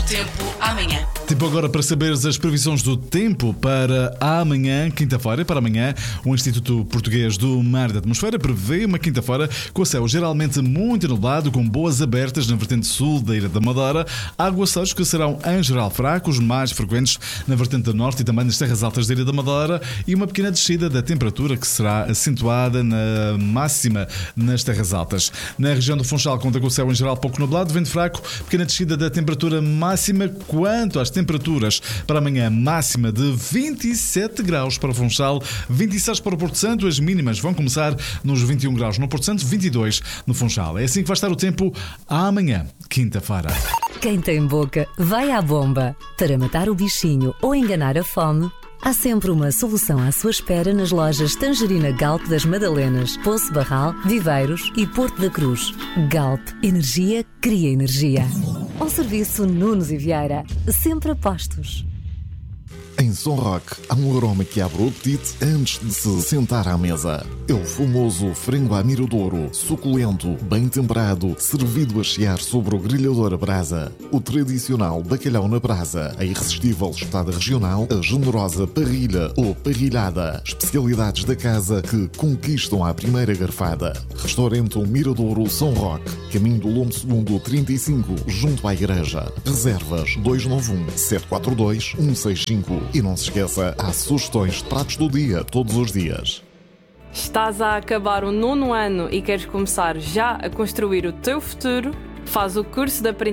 tempo amanhã. Tempo agora para saberes as previsões do tempo para amanhã, quinta-feira. Para amanhã, o Instituto Português do Mar e da Atmosfera prevê uma quinta-feira com o céu geralmente muito nublado, com boas abertas na vertente sul da Ilha da Madeira, aguaceiros que serão em geral fracos, mais frequentes na vertente norte e também nas terras altas da Ilha da Madeira, e uma pequena descida da temperatura que será acentuada na máxima nas terras altas. Na região do Funchal conta com o céu em geral pouco nublado, vento fraco, pequena descida da temperatura máxima. Quanto às temperaturas para amanhã, máxima de 27 graus para o Funchal, 26 para o Porto Santo, as mínimas vão começar nos 21 graus no Porto Santo, 22 no Funchal. É assim que vai estar o tempo amanhã, quinta-feira. Quem tem boca vai à bomba. Para matar o bichinho ou enganar a fome, há sempre uma solução à sua espera nas lojas Tangerina Galp das Madalenas, Poço Barral, Viveiros e Porto da Cruz. Galp, energia cria energia. Ao serviço Nunes e Vieira, sempre a postos. Em Som Rock, há um aroma que abre o apetite antes de se sentar à mesa. É o famoso frango à miradouro, suculento, bem temperado, servido a chiar sobre o grelhador a brasa. O tradicional bacalhau na brasa, a irresistível espetada regional, a generosa parrilha ou parrilhada. Especialidades da casa que conquistam à primeira garfada. Restaurante Miradouro Som Rock, caminho do Lombo Segundo 35, junto à igreja. Reservas 291-742-165. E não se esqueça, há sugestões de pratos do dia, todos os dias. Estás a acabar o 9º ano e queres começar já a construir o teu futuro? Faz o curso de aprendizagem